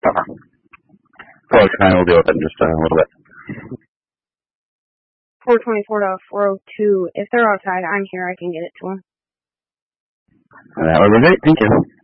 409 will be open just a little bit. 424 to 402. If they're outside, I'm here. I can get it to them. That would be great. Thank you.